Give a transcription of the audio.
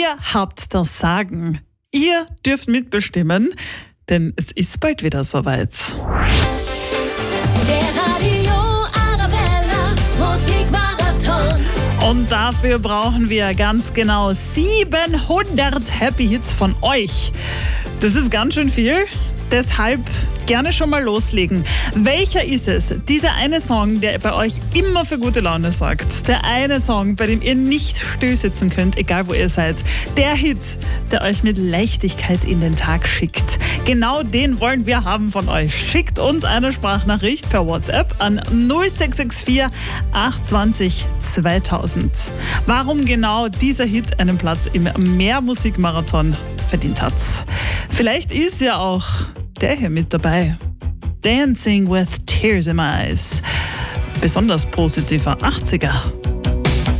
Ihr habt das Sagen. Ihr dürft mitbestimmen, denn es ist bald wieder soweit. Der Radio Arabella Musikmarathon. Und dafür brauchen wir ganz genau 700 Happy Hits von euch. Das ist ganz schön viel, deshalb gerne schon mal loslegen. Welcher ist es? Dieser eine Song, der bei euch immer für gute Laune sorgt. Der eine Song, bei dem ihr nicht still sitzen könnt, egal wo ihr seid. Der Hit, der euch mit Leichtigkeit in den Tag schickt. Genau den wollen wir haben von euch. Schickt uns eine Sprachnachricht per WhatsApp an 0664 820 2000. Warum genau dieser Hit einen Platz im Mehr-Musikmarathon verdient hat. Vielleicht ist ja auch der hier mit dabei. Dancing with Tears in My Eyes. Besonders positiver 80er.